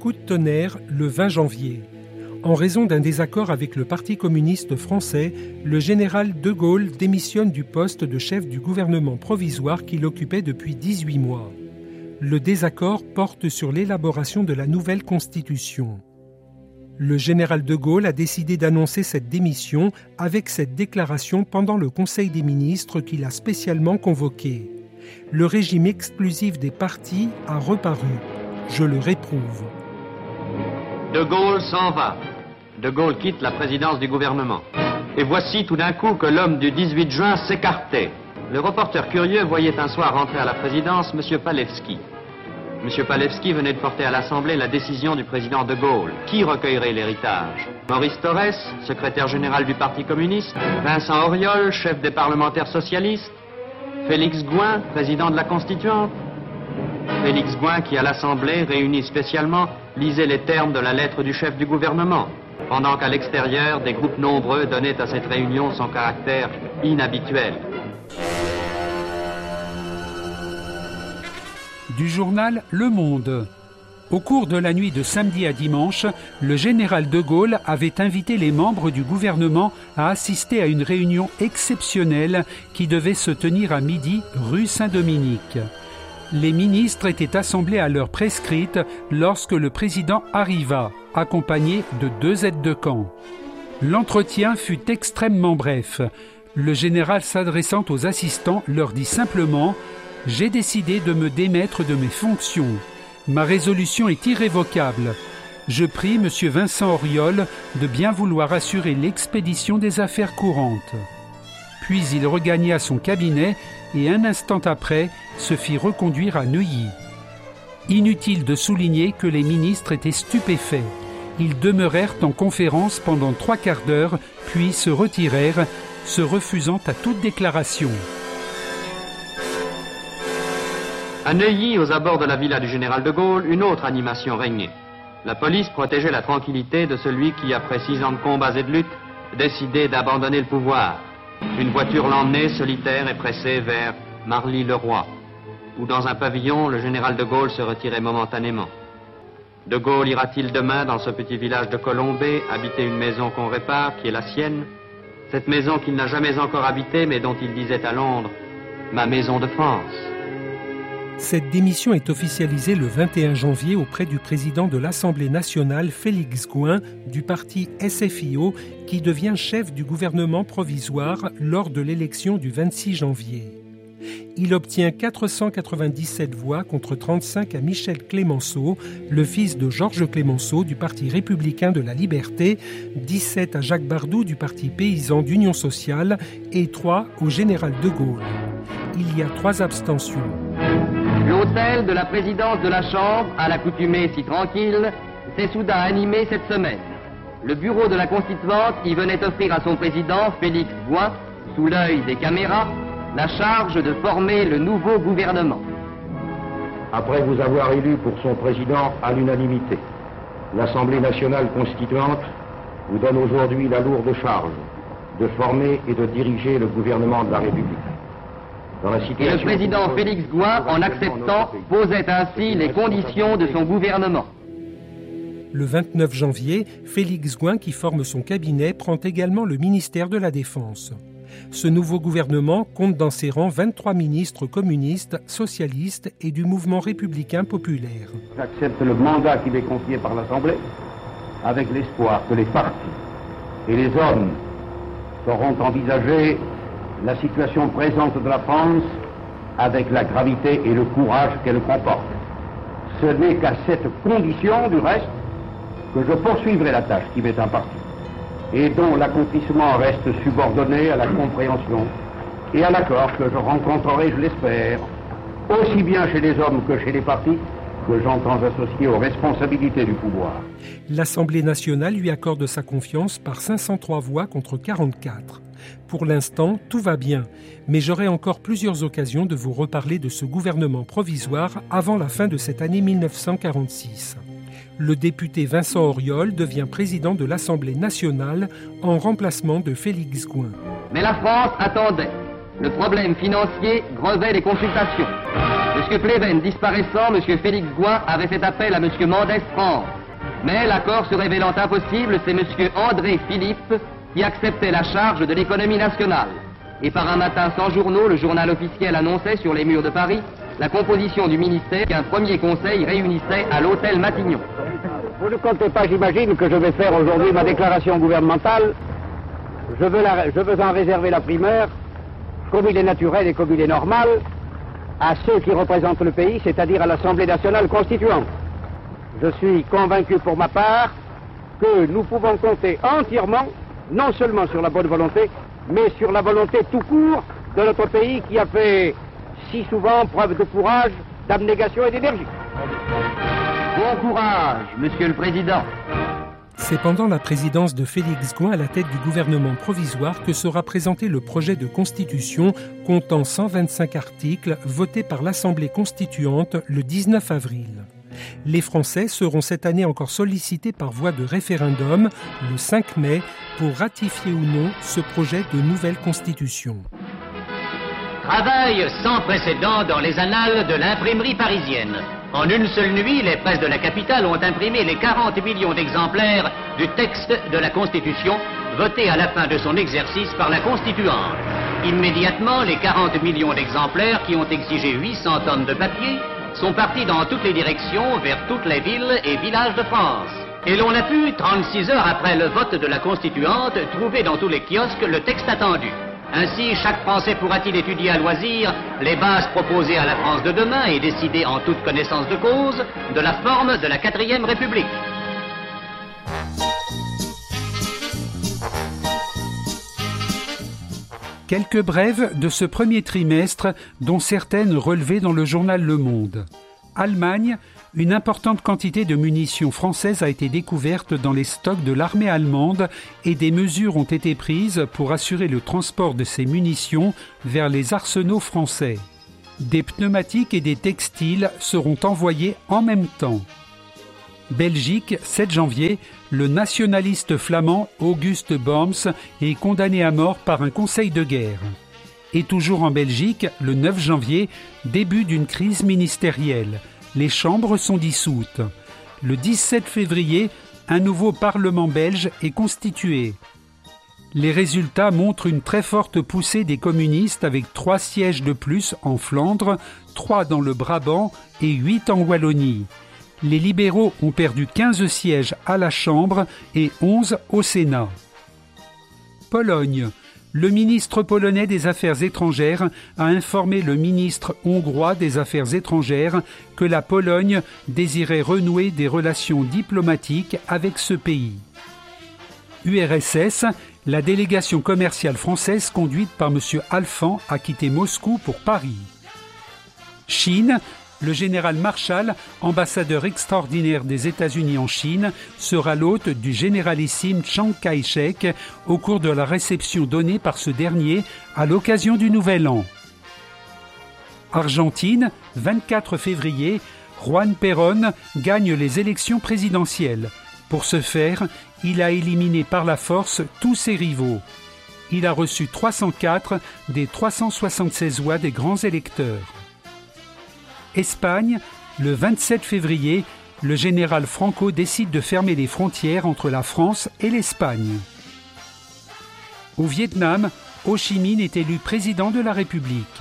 coup de tonnerre le 20 janvier. En raison d'un désaccord avec le Parti communiste français, le général de Gaulle démissionne du poste de chef du gouvernement provisoire qu'il occupait depuis 18 mois. Le désaccord porte sur l'élaboration de la nouvelle constitution. Le général de Gaulle a décidé d'annoncer cette démission avec cette déclaration pendant le Conseil des ministres qu'il a spécialement convoqué. Le régime exclusif des partis a reparu. Je le réprouve. De Gaulle s'en va. De Gaulle quitte la présidence du gouvernement. Et voici tout d'un coup que l'homme du 18 juin s'écartait. Le reporter curieux voyait un soir rentrer à la présidence M. Palevski. M. Palevski venait de porter à l'Assemblée la décision du président de Gaulle. Qui recueillerait l'héritage? Maurice Thorez, secrétaire général du Parti communiste, Vincent Auriol, chef des parlementaires socialistes, Félix Gouin, président de la Constituante. Félix Gouin qui, à l'Assemblée, réunie spécialement, lisait les termes de la lettre du chef du gouvernement, pendant qu'à l'extérieur, des groupes nombreux donnaient à cette réunion son caractère inhabituel. Du journal Le Monde. Au cours de la nuit de samedi à dimanche, le général de Gaulle avait invité les membres du gouvernement à assister à une réunion exceptionnelle qui devait se tenir à midi rue Saint-Dominique. Les ministres étaient assemblés à l'heure prescrite lorsque le président arriva, accompagné de 2 aides de camp. L'entretien fut extrêmement bref. Le général s'adressant aux assistants leur dit simplement « J'ai décidé de me démettre de mes fonctions. Ma résolution est irrévocable. Je prie M. Vincent Auriol de bien vouloir assurer l'expédition des affaires courantes. » Puis il regagna son cabinet et un instant après se fit reconduire à Neuilly. Inutile de souligner que les ministres étaient stupéfaits. Ils demeurèrent en conférence pendant 3/4 d'heure, puis se retirèrent, se refusant à toute déclaration. À Neuilly, aux abords de la villa du général de Gaulle, une autre animation régnait. La police protégeait la tranquillité de celui qui, après 6 ans de combats et de luttes, décidait d'abandonner le pouvoir. Une voiture l'emmenait solitaire et pressée vers Marly-le-Roi, où dans un pavillon, le général de Gaulle se retirait momentanément. De Gaulle ira-t-il demain dans ce petit village de Colombey habiter une maison qu'on répare, qui est la sienne? Cette maison qu'il n'a jamais encore habitée, mais dont il disait à Londres « Ma maison de France ». Cette démission est officialisée le 21 janvier auprès du président de l'Assemblée nationale, Félix Gouin, du parti SFIO, qui devient chef du gouvernement provisoire lors de l'élection du 26 janvier. Il obtient 497 voix contre 35 à Michel Clémenceau, le fils de Georges Clémenceau du Parti républicain de la liberté, 17 à Jacques Bardou du Parti paysan d'Union sociale et 3 au général de Gaulle. Il y a 3 abstentions. L'hôtel de la présidence de la Chambre, à l'accoutumée si tranquille, s'est soudain animé cette semaine. Le bureau de la Constituante y venait offrir à son président, Félix Gouin, sous l'œil des caméras, la charge de former le nouveau gouvernement. Après vous avoir élu pour son président à l'unanimité, l'Assemblée nationale constituante vous donne aujourd'hui la lourde charge de former et de diriger le gouvernement de la République. Et le président Félix Gouin, en acceptant, posait ainsi les conditions de son gouvernement. Le 29 janvier, Félix Gouin, qui forme son cabinet, prend également le ministère de la Défense. Ce nouveau gouvernement compte dans ses rangs 23 ministres communistes, socialistes et du mouvement républicain populaire. J'accepte le mandat qui m'est confié par l'Assemblée avec l'espoir que les partis et les hommes sauront envisager la situation présente de la France avec la gravité et le courage qu'elle comporte. Ce n'est qu'à cette condition, du reste, que je poursuivrai la tâche qui m'est impartie et dont l'accomplissement reste subordonné à la compréhension et à l'accord que je rencontrerai, je l'espère, aussi bien chez les hommes que chez les partis que j'entends associer aux responsabilités du pouvoir. L'Assemblée nationale lui accorde sa confiance par 503 voix contre 44. Pour l'instant, tout va bien, mais j'aurai encore plusieurs occasions de vous reparler de ce gouvernement provisoire avant la fin de cette année 1946. Le député Vincent Auriol devient président de l'Assemblée nationale en remplacement de Félix Gouin. Mais la France attendait. Le problème financier grevait les consultations. Le M. Pleven disparaissant, M. Félix Gouin avait fait appel à M. Mendès France. Mais l'accord se révélant impossible, c'est M. André Philippe qui acceptait la charge de l'économie nationale. Et par un matin sans journaux, le journal officiel annonçait sur les murs de Paris la composition du ministère qu'un premier conseil réunissait à l'hôtel Matignon. Vous ne comptez pas, j'imagine, que je vais faire aujourd'hui ma déclaration gouvernementale. Je veux en réserver la primeur, comme il est naturel et comme il est normal, à ceux qui représentent le pays, c'est-à-dire à l'Assemblée nationale constituante. Je suis convaincu pour ma part que nous pouvons compter entièrement, non seulement sur la bonne volonté, mais sur la volonté tout court de notre pays qui a fait si souvent preuve de courage, d'abnégation et d'énergie. Bon courage, Monsieur le Président. C'est pendant la présidence de Félix Gouin à la tête du gouvernement provisoire que sera présenté le projet de constitution comptant 125 articles votés par l'Assemblée constituante le 19 avril. Les Français seront cette année encore sollicités par voie de référendum le 5 mai pour ratifier ou non ce projet de nouvelle constitution. Travail sans précédent dans les annales de l'imprimerie parisienne. En une seule nuit, les presses de la capitale ont imprimé les 40 millions d'exemplaires du texte de la Constitution voté à la fin de son exercice par la Constituante. Immédiatement, les 40 millions d'exemplaires qui ont exigé 800 tonnes de papier sont partis dans toutes les directions vers toutes les villes et villages de France. Et l'on a pu, 36 heures après le vote de la Constituante, trouver dans tous les kiosques le texte attendu. Ainsi, chaque Français pourra-t-il étudier à loisir les bases proposées à la France de demain et décider en toute connaissance de cause de la forme de la 4e République. Quelques brèves de ce premier trimestre, dont certaines relevées dans le journal Le Monde. Allemagne, une importante quantité de munitions françaises a été découverte dans les stocks de l'armée allemande et des mesures ont été prises pour assurer le transport de ces munitions vers les arsenaux français. Des pneumatiques et des textiles seront envoyés en même temps. Belgique, 7 janvier, le nationaliste flamand Auguste Borms est condamné à mort par un conseil de guerre. Et toujours en Belgique, le 9 janvier, début d'une crise ministérielle. Les chambres sont dissoutes. Le 17 février, un nouveau Parlement belge est constitué. Les résultats montrent une très forte poussée des communistes avec 3 sièges de plus en Flandre, 3 dans le Brabant et 8 en Wallonie. Les libéraux ont perdu 15 sièges à la Chambre et 11 au Sénat. Pologne. Le ministre polonais des Affaires étrangères a informé le ministre hongrois des Affaires étrangères que la Pologne désirait renouer des relations diplomatiques avec ce pays. URSS, la délégation commerciale française conduite par M. Alphand a quitté Moscou pour Paris. Chine. Le général Marshall, ambassadeur extraordinaire des États-Unis en Chine, sera l'hôte du généralissime Chiang Kai-shek au cours de la réception donnée par ce dernier à l'occasion du Nouvel An. Argentine, 24 février, Juan Perón gagne les élections présidentielles. Pour ce faire, il a éliminé par la force tous ses rivaux. Il a reçu 304 des 376 voix des grands électeurs. Espagne, le 27 février, le général Franco décide de fermer les frontières entre la France et l'Espagne. Au Vietnam, Ho Chi Minh est élu président de la République.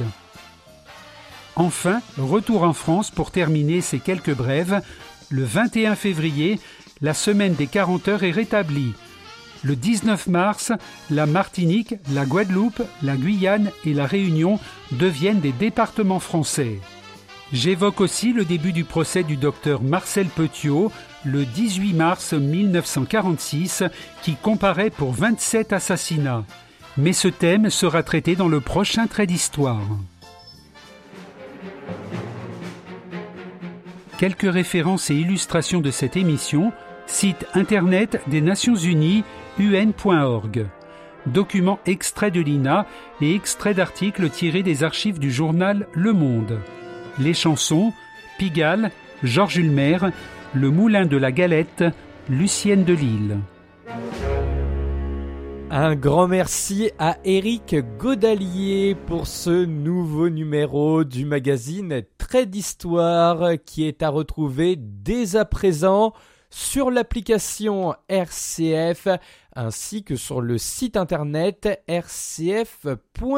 Enfin, retour en France pour terminer ces quelques brèves. Le 21 février, la semaine des 40 heures est rétablie. Le 19 mars, la Martinique, la Guadeloupe, la Guyane et la Réunion deviennent des départements français. J'évoque aussi le début du procès du docteur Marcel Petiot, le 18 mars 1946, qui comparaît pour 27 assassinats. Mais ce thème sera traité dans le prochain trait d'histoire. Quelques références et illustrations de cette émission, site internet des Nations Unies, un.org. Documents extraits de l'INA et extraits d'articles tirés des archives du journal Le Monde. Les chansons, Pigalle, Georges Ulmer, Le Moulin de la Galette, Lucienne de Lille. Un grand merci à Éric Godalier pour ce nouveau numéro du magazine Trait d'Histoire qui est à retrouver dès à présent sur l'application RCF ainsi que sur le site internet rcf.fr.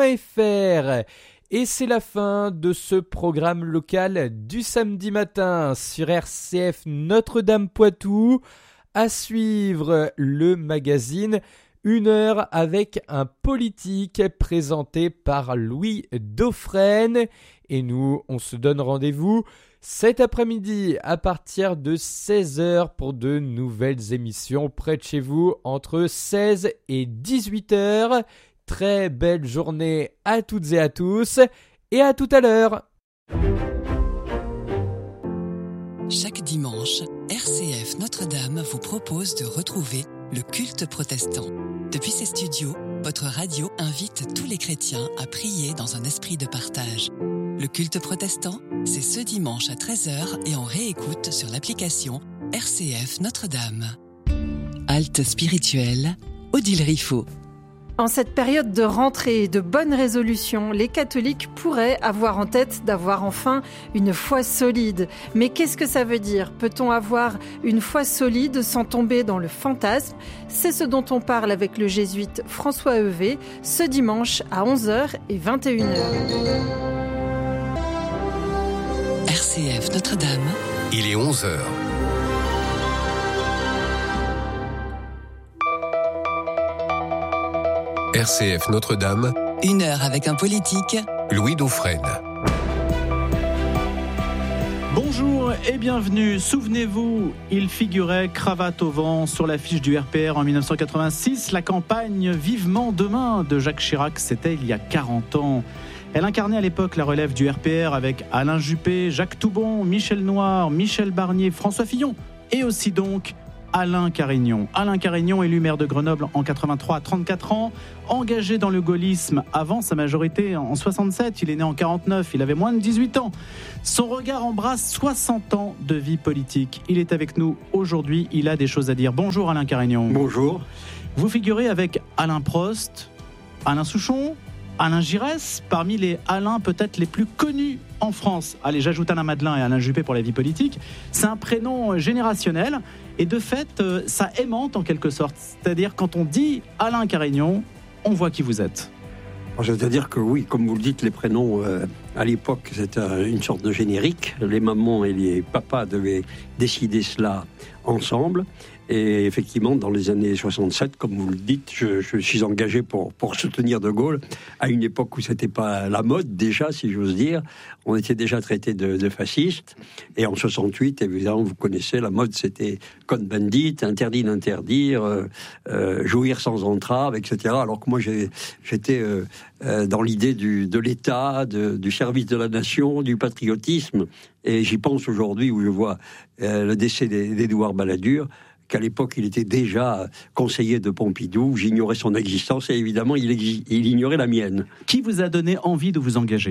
Et c'est la fin de ce programme local du samedi matin sur RCF Notre-Dame-Poitou. À suivre le magazine 1 heure avec un politique présenté par Louis Dauphren. Et nous, on se donne rendez-vous cet après-midi à partir de 16h pour de nouvelles émissions près de chez vous entre 16 et 18h. Très belle journée à toutes et à tous et à tout à l'heure. Chaque dimanche, RCF Notre-Dame vous propose de retrouver le culte protestant. Depuis ses studios, votre radio invite tous les chrétiens à prier dans un esprit de partage. Le culte protestant, c'est ce dimanche à 13h et en réécoute sur l'application RCF Notre-Dame. Halte spirituelle, Odile Riffaut. En cette période de rentrée et de bonnes résolutions, les catholiques pourraient avoir en tête d'avoir enfin une foi solide. Mais qu'est-ce que ça veut dire ? Peut-on avoir une foi solide sans tomber dans le fantasme ? C'est ce dont on parle avec le jésuite François Heuvet ce dimanche à 11h et 21h. RCF Notre-Dame. Il est 11h. RCF Notre-Dame. 1 heure avec un politique. Louis Dauphren. Bonjour et bienvenue. Souvenez-vous, il figurait cravate au vent sur l'affiche du RPR en 1986. La campagne Vivement demain de Jacques Chirac, c'était il y a 40 ans. Elle incarnait à l'époque la relève du RPR avec Alain Juppé, Jacques Toubon, Michel Noir, Michel Barnier, François Fillon et aussi donc Alain Carignon. Alain Carignon, élu maire de Grenoble en 83 à 34 ans, engagé dans le gaullisme avant sa majorité en 67, il est né en 49, il avait moins de 18 ans. Son regard embrasse 60 ans de vie politique. Il est avec nous aujourd'hui, il a des choses à dire. Bonjour Alain Carignon. Bonjour. Vous figurez avec Alain Prost, Alain Souchon, Alain Giresse, parmi les Alain peut-être les plus connus en France. Allez, j'ajoute Alain Madelin et Alain Juppé pour la vie politique. C'est un prénom générationnel et de fait, ça aimante en quelque sorte. C'est-à-dire quand on dit Alain Carignon, on voit qui vous êtes. Je veux dire que oui, comme vous le dites, les prénoms, à l'époque, c'était une sorte de générique. Les mamans et les papas devaient décider cela ensemble. Et effectivement, dans les années 67, comme vous le dites, je suis engagé pour soutenir De Gaulle, à une époque où c'était pas la mode déjà, si j'ose dire. On était déjà traité de fascistes. Et en 68, évidemment, vous connaissez, la mode c'était Cohn-Bendit, interdit d'interdire, jouir sans entrave, etc. Alors que moi, j'étais dans l'idée de l'État, du service de la nation, du patriotisme. Et j'y pense aujourd'hui où je vois le décès d'Édouard Balladur, qu'à l'époque, il était déjà conseiller de Pompidou. J'ignorais son existence et évidemment, il ignorait la mienne. Qui vous a donné envie de vous engager ?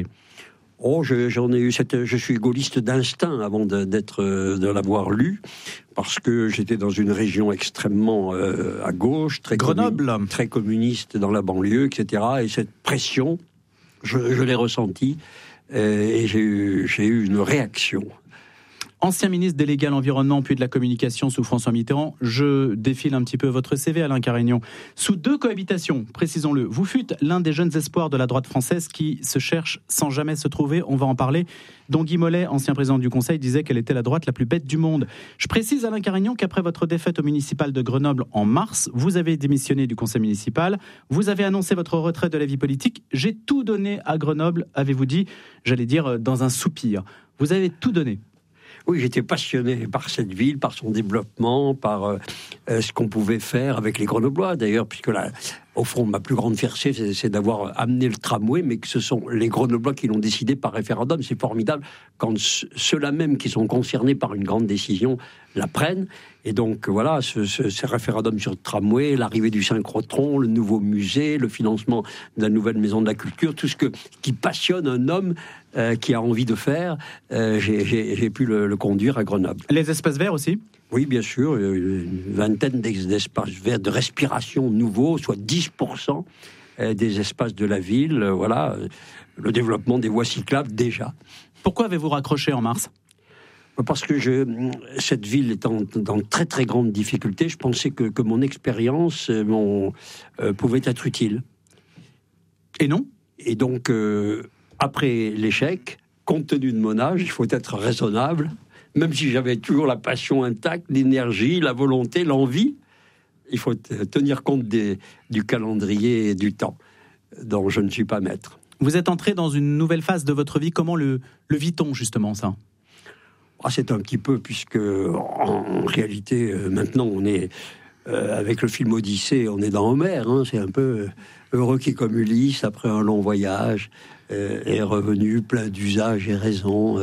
J'en ai eu je suis gaulliste d'instinct avant de l'avoir lu, parce que j'étais dans une région extrêmement à gauche, Grenoble, très communiste dans la banlieue, etc. Et cette pression, je l'ai ressentie et j'ai eu une réaction. Ancien ministre délégué à l'environnement puis de la communication sous François Mitterrand, je défile un petit peu votre CV, Alain Carignon. Sous 2 cohabitations, précisons-le, vous fûtes l'un des jeunes espoirs de la droite française qui se cherche sans jamais se trouver, on va en parler, dont Guy Mollet, ancien président du Conseil, disait qu'elle était la droite la plus bête du monde. Je précise, Alain Carignon, qu'après votre défaite au municipal de Grenoble en mars, vous avez démissionné du conseil municipal, vous avez annoncé votre retrait de la vie politique. J'ai tout donné à Grenoble, avez-vous dit, j'allais dire dans un soupir. Vous avez tout donné. Oui, j'étais passionné par cette ville, par son développement, par ce qu'on pouvait faire avec les Grenoblois, d'ailleurs, puisque là, au fond, ma plus grande fierté, c'est d'avoir amené le tramway, mais que ce sont les Grenoblois qui l'ont décidé par référendum. C'est formidable quand ceux-là même qui sont concernés par une grande décision la prennent. Et donc, voilà, ce référendum sur le tramway, l'arrivée du synchrotron, le nouveau musée, le financement de la nouvelle maison de la culture, tout ce qui passionne un homme qui a envie de faire, j'ai pu le conduire à Grenoble. Les espaces verts aussi ? Oui, bien sûr, une vingtaine d'espaces verts de respiration nouveaux, soit 10% des espaces de la ville. Voilà, le développement des voies cyclables déjà. Pourquoi avez-vous raccroché en mars ? Parce que cette ville étant dans très très grande difficulté, je pensais que mon expérience pouvait être utile. Et non ? Et donc, après l'échec, compte tenu de mon âge, il faut être raisonnable. Même si j'avais toujours la passion intacte, l'énergie, la volonté, l'envie, il faut tenir compte du calendrier et du temps dont je ne suis pas maître. Vous êtes entré dans une nouvelle phase de votre vie. Comment le vit-on, justement, ça ? C'est un petit peu, puisque en réalité, maintenant, on est, avec le film Odyssée, on est dans Homère. C'est un peu heureux qui, comme Ulysse, après un long voyage, est revenu plein d'usages et raisons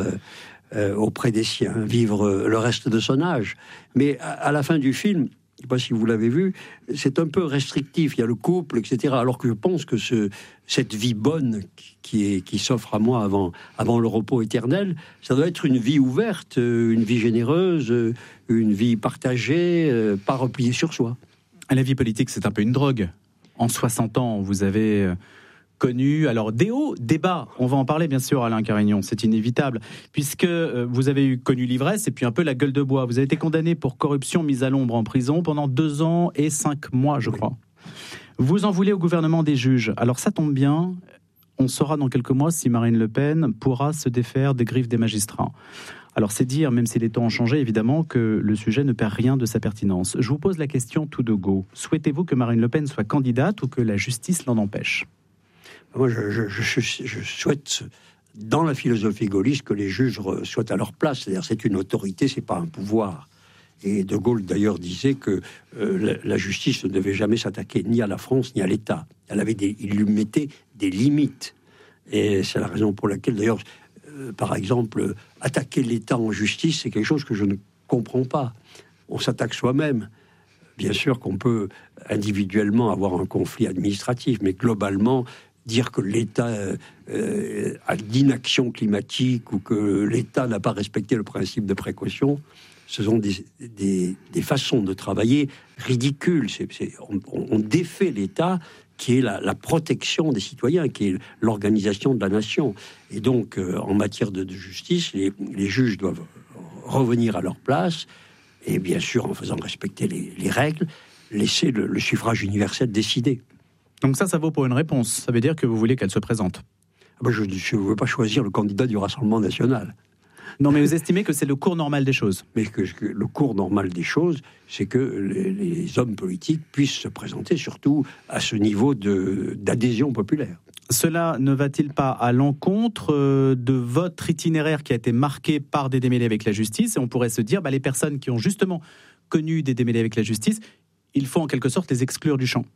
auprès des siens, vivre le reste de son âge. Mais à la fin du film, je ne sais pas si vous l'avez vu, c'est un peu restrictif. Il y a le couple, etc. Alors que je pense que cette vie bonne qui s'offre à moi avant le repos éternel, ça doit être une vie ouverte, une vie généreuse, une vie partagée, pas repliée sur soi. La vie politique, c'est un peu une drogue. En 60 ans, vous avez connu, alors des hauts, des bas, on va en parler bien sûr, Alain Carignon, c'est inévitable, puisque vous avez connu l'ivresse et puis un peu la gueule de bois. Vous avez été condamné pour corruption mise à l'ombre en prison pendant 2 ans et 5 mois, je crois. Vous en voulez au gouvernement des juges. Alors ça tombe bien, on saura dans quelques mois si Marine Le Pen pourra se défaire des griffes des magistrats. Alors c'est dire, même si les temps ont changé, évidemment, que le sujet ne perd rien de sa pertinence. Je vous pose la question tout de go. Souhaitez-vous que Marine Le Pen soit candidate ou que la justice l'en empêche ? Moi, je souhaite, dans la philosophie gaulliste, que les juges soient à leur place. C'est-à-dire, c'est une autorité, c'est pas un pouvoir. Et De Gaulle, d'ailleurs, disait que la justice ne devait jamais s'attaquer ni à la France, ni à l'État. Il lui mettait des limites. Et c'est la raison pour laquelle, d'ailleurs, par exemple, attaquer l'État en justice, c'est quelque chose que je ne comprends pas. On s'attaque soi-même. Bien sûr qu'on peut individuellement avoir un conflit administratif, mais globalement, dire que l'État a d'inaction climatique ou que l'État n'a pas respecté le principe de précaution, ce sont des façons de travailler ridicules. On défait l'État qui est la protection des citoyens, qui est l'organisation de la nation. Et donc, en matière de justice, les juges doivent revenir à leur place, et bien sûr, en faisant respecter les règles, laisser le suffrage universel décider. Donc ça vaut pour une réponse. Ça veut dire que vous voulez qu'elle se présente. Je ne veux pas choisir le candidat du Rassemblement national. Non, mais vous estimez que c'est le cours normal des choses. Mais que le cours normal des choses, c'est que les hommes politiques puissent se présenter, surtout à ce niveau d'adhésion populaire. Cela ne va-t-il pas à l'encontre de votre itinéraire qui a été marqué par des démêlés avec la justice ? Et on pourrait se dire, les personnes qui ont justement connu des démêlés avec la justice, il faut en quelque sorte les exclure du champ.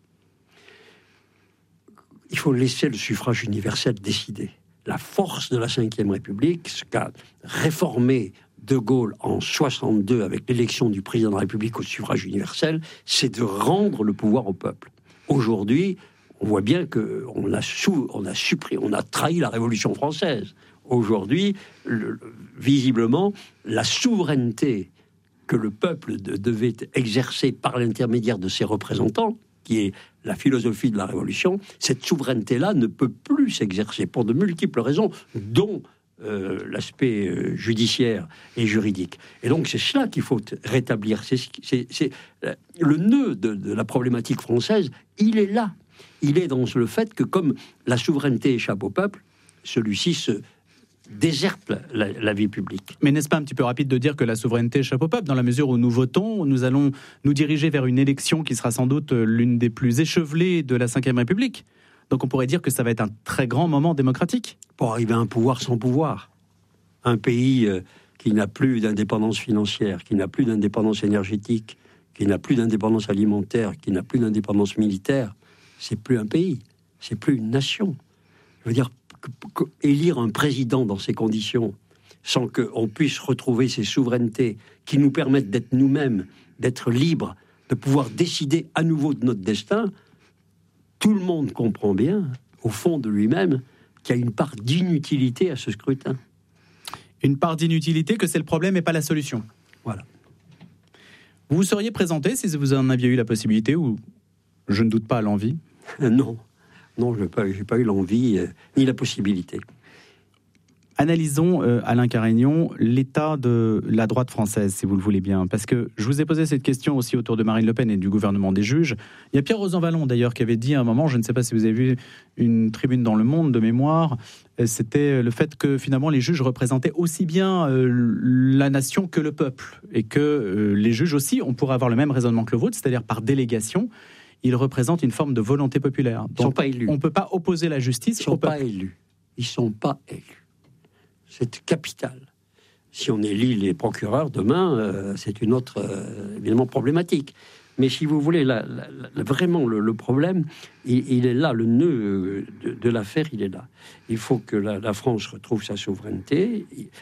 Il faut laisser le suffrage universel décider. La force de la Ve République, ce qu'a réformé De Gaulle en 62 avec l'élection du président de la République au suffrage universel, c'est de rendre le pouvoir au peuple. Aujourd'hui, on voit bien qu'on a trahi la Révolution française. Aujourd'hui, visiblement, la souveraineté que le peuple devait exercer par l'intermédiaire de ses représentants, qui est la philosophie de la Révolution, cette souveraineté-là ne peut plus s'exercer pour de multiples raisons, dont l'aspect judiciaire et juridique. Et donc c'est cela qu'il faut rétablir. C'est le nœud de la problématique française, il est là. Il est dans le fait que comme la souveraineté échappe au peuple, celui-ci se déserte la vie publique. Mais n'est-ce pas un petit peu rapide de dire que la souveraineté échappe au peuple, dans la mesure où nous votons, nous allons nous diriger vers une élection qui sera sans doute l'une des plus échevelées de la Ve République. Donc on pourrait dire que ça va être un très grand moment démocratique. Pour arriver à un pouvoir sans pouvoir. Un pays qui n'a plus d'indépendance financière, qui n'a plus d'indépendance énergétique, qui n'a plus d'indépendance alimentaire, qui n'a plus d'indépendance militaire, c'est plus un pays, c'est plus une nation. Je veux dire, élire un président dans ces conditions, sans qu'on puisse retrouver ces souverainetés qui nous permettent d'être nous-mêmes, d'être libres, de pouvoir décider à nouveau de notre destin, tout le monde comprend bien, au fond de lui-même, qu'il y a une part d'inutilité à ce scrutin. Une part d'inutilité, que c'est le problème et pas la solution. Voilà. Vous vous seriez présenté si vous en aviez eu la possibilité, ou je ne doute pas à l'envie? Non, j'ai pas eu l'envie ni la possibilité. Analysons, Alain Carignon, l'état de la droite française, si vous le voulez bien. Parce que je vous ai posé cette question aussi autour de Marine Le Pen et du gouvernement des juges. Il y a Pierre Rosanvallon, d'ailleurs, qui avait dit à un moment, je ne sais pas si vous avez vu une tribune dans Le Monde de mémoire, c'était le fait que finalement les juges représentaient aussi bien la nation que le peuple. Et que les juges aussi, on pourrait avoir le même raisonnement que le vôtre, c'est-à-dire par délégation, ils représentent une forme de volonté populaire. Donc, ils ne sont pas élus. On ne peut pas opposer la justice au peuple. Ils ne sont pas élus. C'est capital. Si on élit les procureurs demain, c'est une autre, évidemment, problématique. Mais si vous voulez, vraiment, le problème, il est là, le nœud de l'affaire, il est là. Il faut que la France retrouve sa souveraineté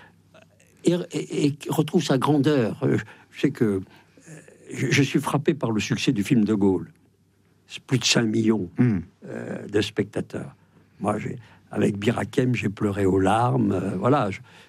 et retrouve sa grandeur. Je sais que je suis frappé par le succès du film de Gaulle. C'est plus de 5 millions de spectateurs. Moi, avec Bir Hakeim, j'ai pleuré aux larmes. Voilà.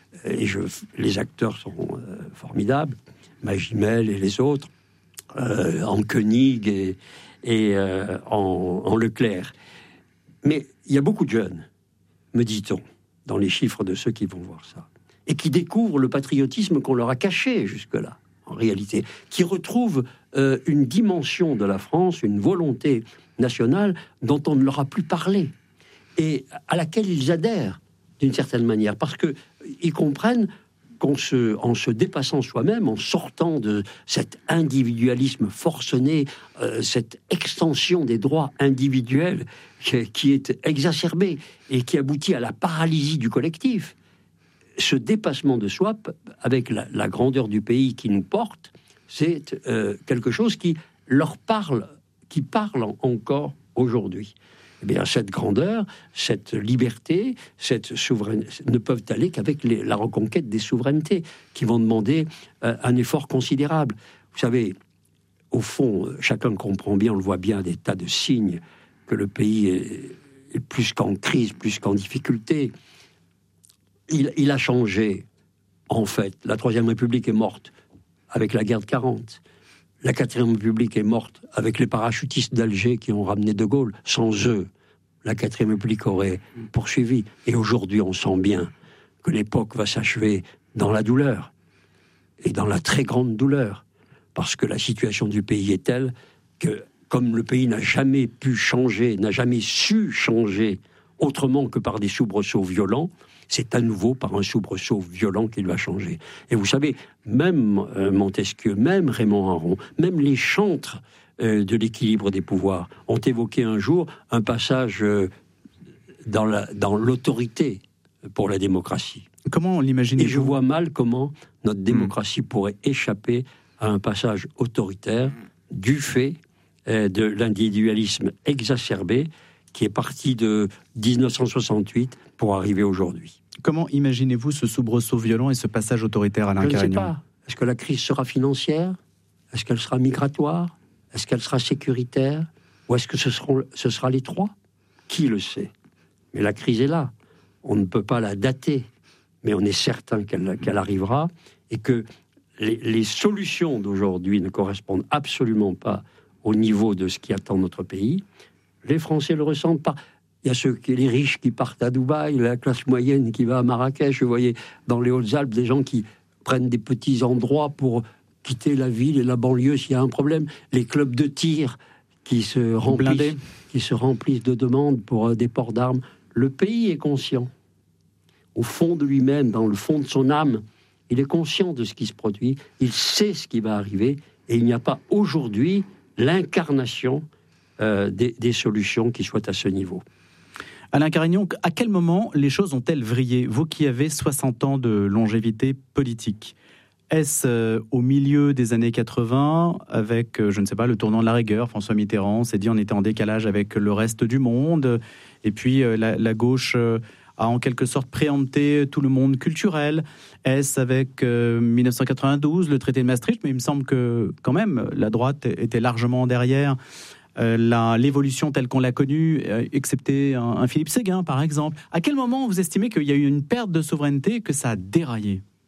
Les acteurs sont formidables. Magimel et les autres. En Koenig et en Leclerc. Mais il y a beaucoup de jeunes, me dit-on, dans les chiffres de ceux qui vont voir ça, et qui découvrent le patriotisme qu'on leur a caché jusque-là, en réalité, qui retrouvent une dimension de la France, une volonté nationale dont on ne leur a plus parlé, et à laquelle ils adhèrent d'une certaine manière, parce qu'ils comprennent qu'en se dépassant soi-même, en sortant de cet individualisme forcené, cette extension des droits individuels qui est exacerbée et qui aboutit à la paralysie du collectif, ce dépassement de soi, avec la grandeur du pays qui nous porte, c'est quelque chose qui leur parle, qui parle encore aujourd'hui. Eh bien, cette grandeur, cette liberté, cette souveraineté ne peuvent aller qu'avec la reconquête des souverainetés qui vont demander un effort considérable. Vous savez, au fond, chacun comprend bien, on le voit bien, des tas de signes que le pays est plus qu'en crise, plus qu'en difficulté. Il a changé, en fait. La Troisième République est morte avec la guerre de 40. La Quatrième République est morte avec les parachutistes d'Alger qui ont ramené De Gaulle. Sans eux, la Quatrième République aurait poursuivi. Et aujourd'hui, on sent bien que l'époque va s'achever dans la douleur, et dans la très grande douleur, parce que la situation du pays est telle que, comme le pays n'a jamais pu changer, n'a jamais su changer autrement que par des soubresauts violents, c'est à nouveau par un soubresaut violent qu'il va changer. Et vous savez, même Montesquieu, même Raymond Aron, même les chantres de l'équilibre des pouvoirs ont évoqué un jour un passage dans l'autorité pour la démocratie. Comment l'imaginez-vous ? Et je vois mal comment notre démocratie pourrait échapper à un passage autoritaire du fait de l'individualisme exacerbé qui est parti de 1968 pour arriver aujourd'hui. Comment imaginez-vous ce soubresaut violent et ce passage autoritaire, Alain Carignon ? Je ne sais pas. Est-ce que la crise sera financière ? Est-ce qu'elle sera migratoire ? Est-ce qu'elle sera sécuritaire ? Ou est-ce que ce sera les trois ? Qui le sait ? Mais la crise est là. On ne peut pas la dater, mais on est certain qu'elle arrivera, et que les solutions d'aujourd'hui ne correspondent absolument pas au niveau de ce qui attend notre pays. Les Français le ressentent pas. Il y a les riches qui partent à Dubaï, la classe moyenne qui va à Marrakech. Vous voyez, dans les Hautes-Alpes, des gens qui prennent des petits endroits pour quitter la ville et la banlieue s'il y a un problème. Les clubs de tir qui se remplissent de demandes pour des ports d'armes. Le pays est conscient. Au fond de lui-même, dans le fond de son âme, il est conscient de ce qui se produit. Il sait ce qui va arriver. Et il n'y a pas aujourd'hui l'incarnation des solutions qui soient à ce niveau. Alain Carignon, à quel moment les choses ont-elles vrillé ? Vous qui avez 60 ans de longévité politique, est-ce au milieu des années 80, avec, je ne sais pas, le tournant de la rigueur, François Mitterrand s'est dit on était en décalage avec le reste du monde, et puis la gauche a en quelque sorte préempté tout le monde culturel. Est-ce avec 1992, le traité de Maastricht ? Mais il me semble que, quand même, la droite était largement derrière l'évolution telle qu'on l'a connue, excepté un Philippe Séguin, par exemple. À quel moment vous estimez qu'il y a eu une perte de souveraineté, que ça a déraillé ?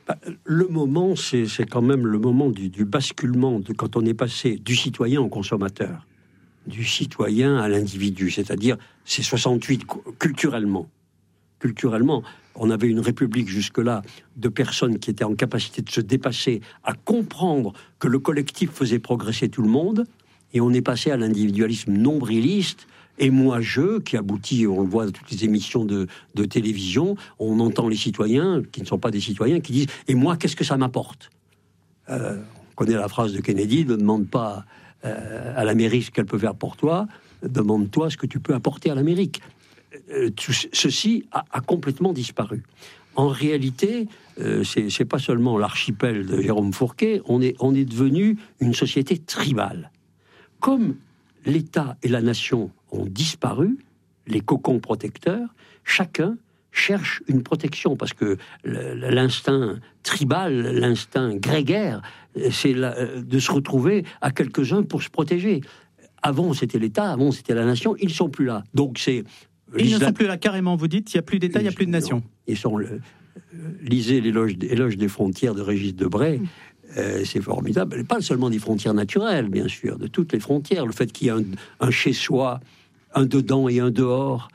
Le moment, c'est quand même le moment du basculement, quand on est passé du citoyen au consommateur, du citoyen à l'individu, c'est-à-dire c'est 68 culturellement. Culturellement, on avait une république jusque-là de personnes qui étaient en capacité de se dépasser, à comprendre que le collectif faisait progresser tout le monde, et on est passé à l'individualisme nombriliste et moi-je, qui aboutit, on le voit dans toutes les émissions de télévision, on entend les citoyens, qui ne sont pas des citoyens, qui disent « Et moi, qu'est-ce que ça m'apporte ?» On connaît la phrase de Kennedy, ne demande pas à l'Amérique ce qu'elle peut faire pour toi, demande-toi ce que tu peux apporter à l'Amérique. Ceci a complètement disparu. En réalité, c'est pas seulement l'archipel de Jérôme Fourquet, on est devenu une société tribale. Comme l'État et la nation ont disparu, les cocons protecteurs, chacun cherche une protection, parce que l'instinct tribal, l'instinct grégaire, c'est de se retrouver à quelques-uns pour se protéger. Avant, c'était l'État, avant, c'était la nation, ils ne sont plus là. Donc c'est... Ils ne sont plus là, carrément, vous dites, il n'y a plus d'État, il n'y a plus de nation. Ils sont... lisez l'éloge des frontières de Régis Debray, c'est formidable. Pas seulement des frontières naturelles, bien sûr, de toutes les frontières. Le fait qu'il y ait un chez-soi, un dedans et un dehors,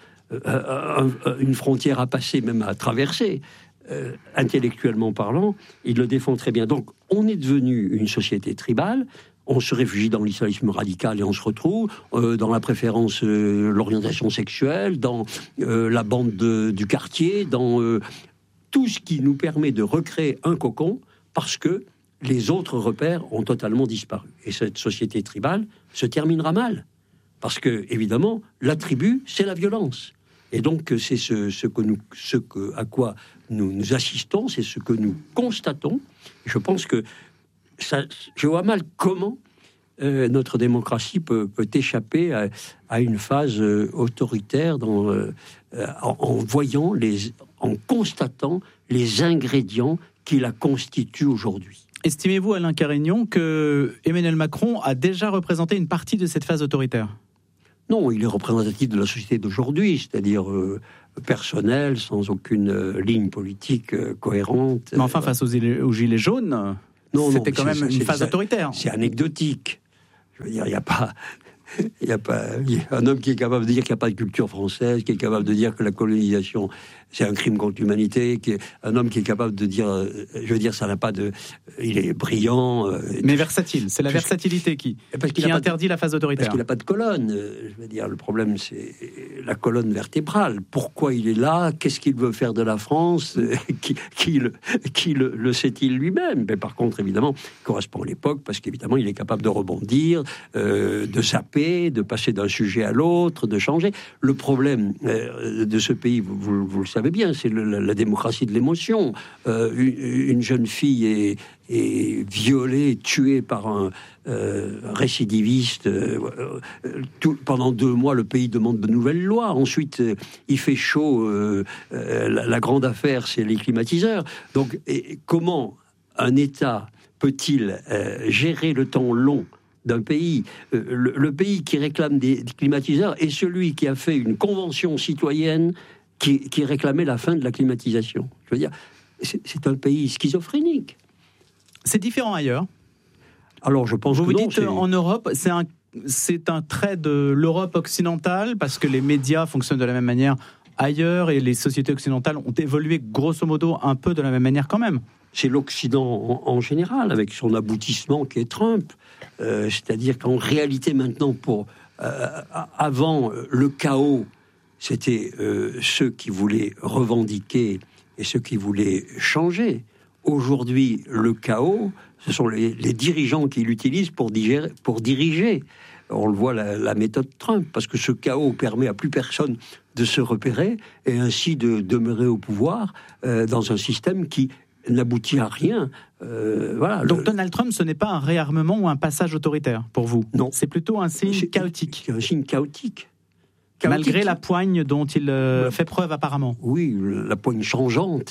une frontière à passer, même à traverser, intellectuellement parlant, il le défend très bien. Donc, on est devenu une société tribale. On se réfugie dans l'islamisme radical et on se retrouve dans la préférence, l'orientation sexuelle, dans la bande du quartier, dans tout ce qui nous permet de recréer un cocon, parce que les autres repères ont totalement disparu. Et cette société tribale se terminera mal. Parce que, évidemment, la tribu, c'est la violence. Et donc, c'est à quoi nous assistons, c'est ce que nous constatons. Je pense que je vois mal comment notre démocratie peut échapper à une phase autoritaire en constatant les ingrédients qui la constituent aujourd'hui. Estimez-vous, Alain Carignon, que Emmanuel Macron a déjà représenté une partie de cette phase autoritaire ? Non, il est représentatif de la société d'aujourd'hui, c'est-à-dire personnel, sans aucune ligne politique cohérente. Mais enfin, face aux Gilets jaunes, c'était quand même une phase autoritaire. C'est anecdotique. Je veux dire, il n'y a pas un homme qui est capable de dire qu'il n'y a pas de culture française, qui est capable de dire que la colonisation, c'est un crime contre l'humanité, un homme qui est capable de dire, je veux dire, ça n'a pas de... Il est brillant... mais versatile, c'est la versatilité qui interdit la phase autoritaire. Parce qu'il n'a pas de colonne. Je veux dire, le problème, c'est la colonne vertébrale. Pourquoi il est là ? Qu'est-ce qu'il veut faire de la France ? Qui le sait-il lui-même ? Mais par contre, évidemment, il correspond à l'époque, parce qu'évidemment, il est capable de rebondir, de zapper, de passer d'un sujet à l'autre, de changer. Le problème de ce pays, vous le savez bien, c'est la démocratie de l'émotion. Une jeune fille est violée, tuée par un récidiviste. Pendant 2 mois, le pays demande de nouvelles lois. Ensuite, il fait chaud. La grande affaire, c'est les climatiseurs. Donc, comment un État peut-il gérer le temps long d'un pays, le pays qui réclame des climatiseurs est celui qui a fait une convention citoyenne qui réclamait la fin de la climatisation. Je veux dire, c'est un pays schizophrénique. C'est différent ailleurs. Alors, je pense que vous dites en Europe, c'est un trait de l'Europe occidentale, parce que les médias fonctionnent de la même manière ailleurs et les sociétés occidentales ont évolué grosso modo un peu de la même manière quand même. C'est l'Occident en général, avec son aboutissement qui est Trump. C'est-à-dire qu'en réalité, maintenant, avant le chaos, c'était ceux qui voulaient revendiquer et ceux qui voulaient changer. Aujourd'hui, le chaos, ce sont les dirigeants qui l'utilisent pour diriger. On le voit, la méthode Trump, parce que ce chaos permet à plus personne de se repérer et ainsi de demeurer au pouvoir dans un système qui n'aboutit à rien. Voilà. Donc Donald Trump, ce n'est pas un réarmement ou un passage autoritaire pour vous ? Non. C'est plutôt un signe chaotique. C'est un signe chaotique. Malgré la poigne dont il fait preuve apparemment. Oui, la poigne changeante,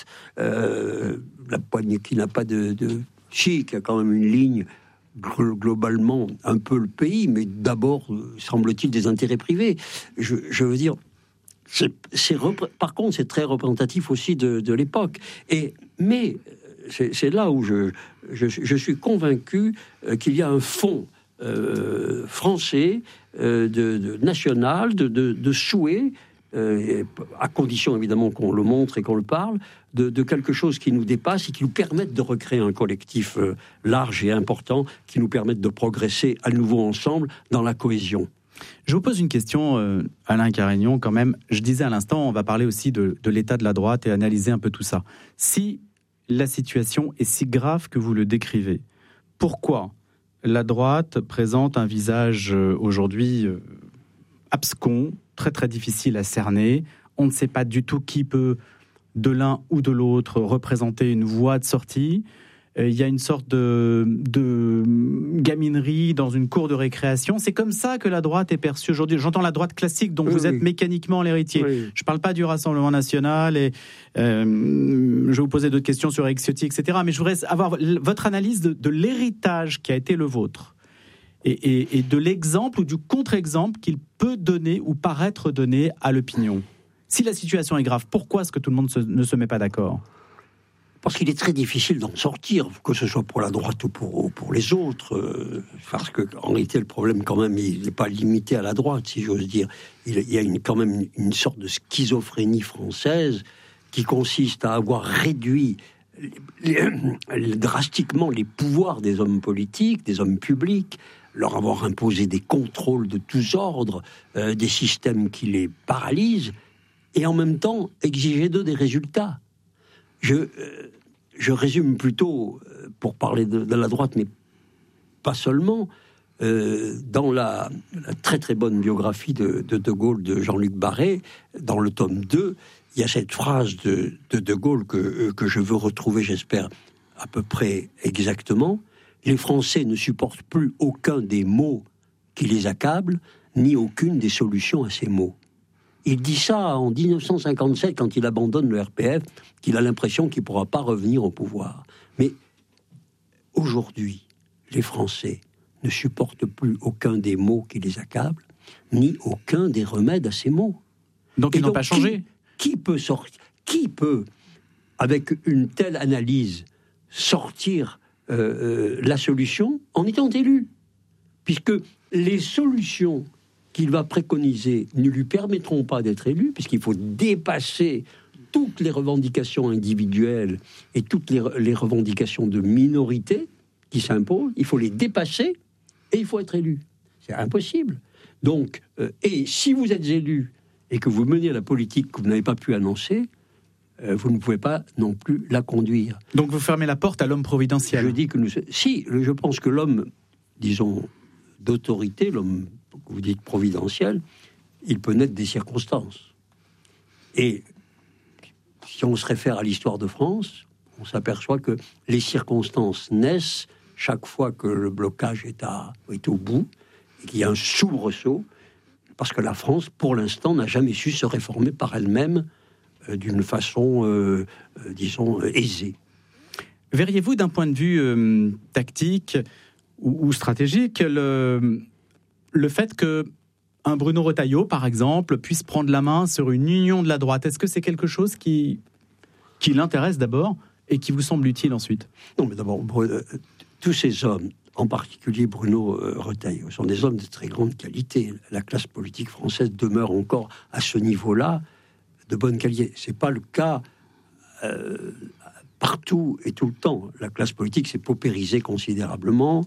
la poigne qui n'a pas de chic, qui a quand même une ligne globalement un peu le pays, mais d'abord, semble-t-il, des intérêts privés. Je veux dire, par contre, c'est très représentatif aussi de l'époque. Mais c'est là où je suis convaincu qu'il y a un fond français, national, de souhait, à condition évidemment qu'on le montre et qu'on le parle, de quelque chose qui nous dépasse et qui nous permette de recréer un collectif large et important, qui nous permette de progresser à nouveau ensemble dans la cohésion. Je vous pose une question, Alain Carignon, quand même. Je disais à l'instant, on va parler aussi de l'état de la droite et analyser un peu tout ça. Si la situation est si grave que vous le décrivez, pourquoi la droite présente un visage aujourd'hui abscon, très très difficile à cerner? On ne sait pas du tout qui peut, de l'un ou de l'autre, représenter une voie de sortie. Il y a une sorte de gaminerie dans une cour de récréation. C'est comme ça que la droite est perçue aujourd'hui. J'entends la droite classique dont vous êtes mécaniquement l'héritier. Oui. Je ne parle pas du Rassemblement national et je vais vous poser d'autres questions sur Éric Ciotti, etc. Mais je voudrais avoir votre analyse de l'héritage qui a été le vôtre et de l'exemple ou du contre-exemple qu'il peut donner ou paraître donner à l'opinion. Si la situation est grave, pourquoi est-ce que tout le monde ne se met pas d'accord ? Parce qu'il est très difficile d'en sortir, que ce soit pour la droite ou pour les autres, parce qu'en réalité, le problème, quand même, il n'est pas limité à la droite, si j'ose dire. Il y a quand même une sorte de schizophrénie française qui consiste à avoir réduit drastiquement les pouvoirs des hommes politiques, des hommes publics, leur avoir imposé des contrôles de tous ordres, des systèmes qui les paralysent, et en même temps exiger d'eux des résultats. Je résume plutôt, pour parler de la droite, mais pas seulement, dans la très très bonne biographie de Gaulle de Jean-Luc Barré, dans le tome 2, il y a cette phrase de Gaulle que je veux retrouver, j'espère, à peu près exactement. Les Français ne supportent plus aucun des maux qui les accablent, ni aucune des solutions à ces maux. Il dit ça en 1957, quand il abandonne le RPF, qu'il a l'impression qu'il ne pourra pas revenir au pouvoir. Mais aujourd'hui, les Français ne supportent plus aucun des maux qui les accablent, ni aucun des remèdes à ces maux. Donc ils n'ont pas changé. Qui peut, avec une telle analyse, sortir la solution en étant élu ? Puisque les solutions qu'il va préconiser ne lui permettront pas d'être élu, puisqu'il faut dépasser toutes les revendications individuelles et toutes les revendications de minorité qui s'imposent. Il faut les dépasser et il faut être élu. C'est impossible. Donc, et si vous êtes élu et que vous menez la politique que vous n'avez pas pu annoncer, vous ne pouvez pas non plus la conduire. Donc vous fermez la porte à l'homme providentiel. Je dis que je pense que l'homme, disons, d'autorité, l'homme que vous dites providentiel, il peut naître des circonstances. Et si on se réfère à l'histoire de France, on s'aperçoit que les circonstances naissent chaque fois que le blocage est au bout, et qu'il y a un soubresaut, parce que la France, pour l'instant, n'a jamais su se réformer par elle-même d'une façon, disons, aisée. Verriez-vous, d'un point de vue tactique ou stratégique, le fait que un Bruno Retailleau, par exemple, puisse prendre la main sur une union de la droite, est-ce que c'est quelque chose qui l'intéresse d'abord et qui vous semble utile ensuite ? Non, mais d'abord, tous ces hommes, en particulier Bruno Retailleau, sont des hommes de très grande qualité. La classe politique française demeure encore à ce niveau-là de bonne qualité. C'est pas le cas partout et tout le temps. La classe politique s'est paupérisée considérablement.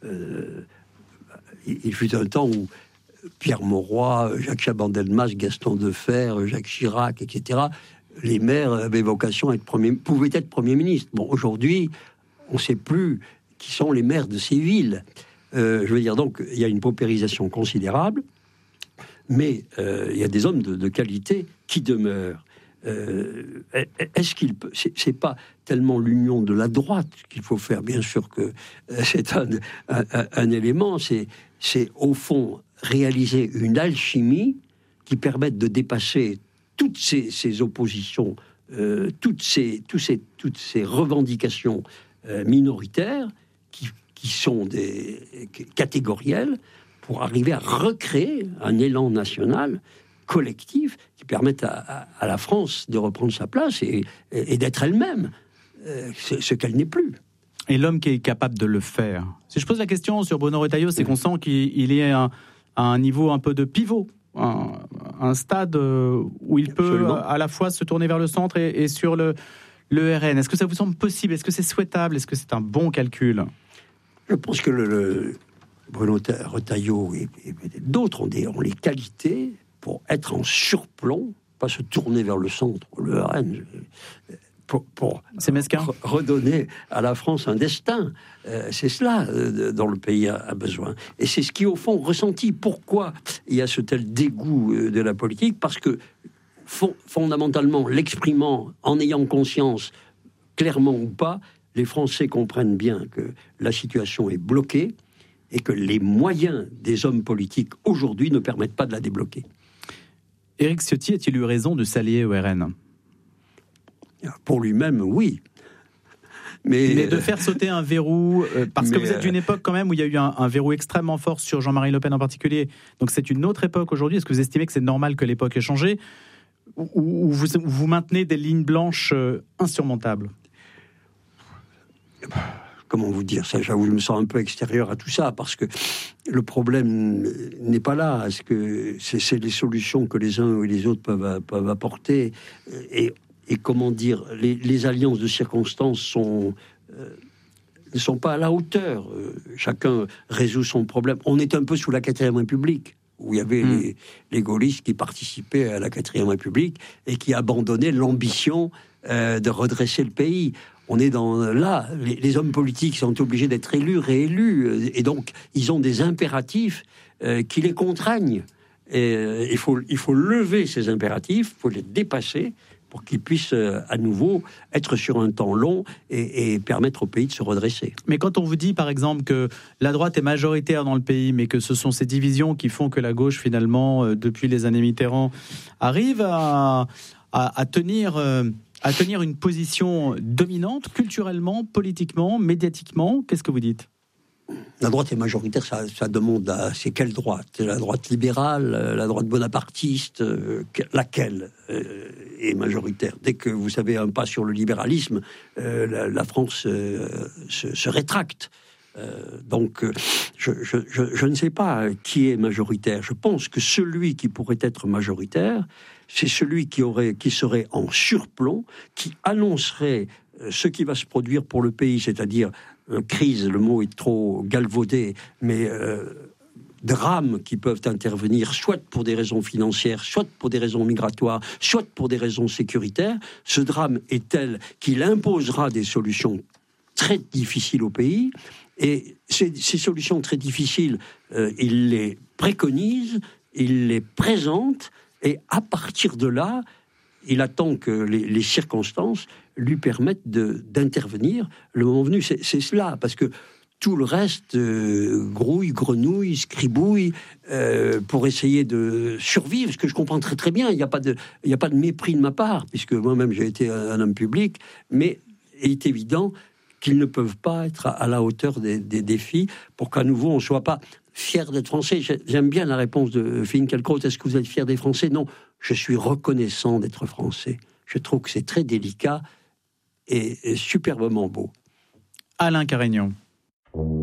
Il fut un temps où Pierre Mauroy, Jacques Chaban-Delmas, Gaston Defferre, Jacques Chirac, etc., les maires avaient vocation à pouvaient être Premier ministre. Bon, aujourd'hui, on ne sait plus qui sont les maires de ces villes. Je veux dire, donc, il y a une paupérisation considérable, mais il y a des hommes de qualité qui demeurent. Est-ce qu'il peut... C'est pas tellement l'union de la droite qu'il faut faire, bien sûr que c'est un élément, c'est au fond réaliser une alchimie qui permette de dépasser toutes ces oppositions, toutes ces revendications minoritaires qui sont catégorielles, pour arriver à recréer un élan national collectif qui permette à la France de reprendre sa place et d'être elle-même. ce qu'elle n'est plus. Et l'homme qui est capable de le faire. Si je pose la question sur Bruno Retailleau, c'est qu'on sent qu'il est à un niveau un peu de pivot, un stade où il peut à la fois se tourner vers le centre et sur le RN. Est-ce que ça vous semble possible ? Est-ce que c'est souhaitable ? Est-ce que c'est un bon calcul ? Je pense que le Bruno Retailleau et d'autres ont les qualités pour être en surplomb, pas se tourner vers le centre, le RN, pour c'est mesquin. Redonner à la France un destin. C'est cela dont le pays a besoin. Et c'est ce qui, au fond, ressentit. Pourquoi il y a ce tel dégoût de la politique ? Parce que, fondamentalement, l'exprimant, en ayant conscience, clairement ou pas, les Français comprennent bien que la situation est bloquée et que les moyens des hommes politiques aujourd'hui ne permettent pas de la débloquer. Éric Ciotti a-t-il eu raison de s'allier au RN ? Pour lui-même, oui. Mais de faire sauter un verrou, parce que vous êtes d'une époque quand même où il y a eu un verrou extrêmement fort sur Jean-Marie Le Pen en particulier. Donc c'est une autre époque aujourd'hui. Est-ce que vous estimez que c'est normal que l'époque ait changé ? Ou vous maintenez des lignes blanches insurmontables ? Comment vous dire ça ? J'avoue, je me sens un peu extérieur à tout ça, parce que le problème n'est pas là. Est-ce que c'est les solutions que les uns ou les autres peuvent apporter ? Et comment dire, les alliances de circonstances ne sont pas à la hauteur. Chacun résout son problème. On est un peu sous la 4e République, où il y avait les gaullistes qui participaient à la 4e République et qui abandonnaient l'ambition de redresser le pays. On est là, les hommes politiques sont obligés d'être élus, réélus, et donc ils ont des impératifs qui les contraignent. Et il faut lever ces impératifs, il faut les dépasser, pour qu'ils puissent à nouveau être sur un temps long et permettre au pays de se redresser. Mais quand on vous dit, par exemple, que la droite est majoritaire dans le pays, mais que ce sont ces divisions qui font que la gauche, finalement, depuis les années Mitterrand, arrive à tenir une position dominante, culturellement, politiquement, médiatiquement, qu'est-ce que vous dites ? La droite est majoritaire, ça demande c'est quelle droite ? La droite libérale, la droite bonapartiste, laquelle est majoritaire ? Dès que vous savez un pas sur le libéralisme, la France se rétracte. Donc, je ne sais pas qui est majoritaire. Je pense que celui qui pourrait être majoritaire, c'est celui qui serait en surplomb, qui annoncerait ce qui va se produire pour le pays, c'est-à-dire crise, le mot est trop galvaudé, mais drames qui peuvent intervenir, soit pour des raisons financières, soit pour des raisons migratoires, soit pour des raisons sécuritaires. Ce drame est tel qu'il imposera des solutions très difficiles au pays, et ces solutions très difficiles, il les préconise, il les présente, et à partir de là, il attend que les circonstances lui permettent d'intervenir le moment venu. C'est cela, parce que tout le reste grouille, grenouille, scribouille pour essayer de survivre, ce que je comprends très très bien. Il n'y a pas de mépris de ma part, puisque moi-même j'ai été un homme public, mais il est évident qu'ils ne peuvent pas être à la hauteur des défis pour qu'à nouveau on ne soit pas fier d'être français. J'aime bien la réponse de Finkielkraut. Est-ce que vous êtes fier des Français ? Non, je suis reconnaissant d'être français. Je trouve que c'est très délicat et superbement beau. Alain Carignan.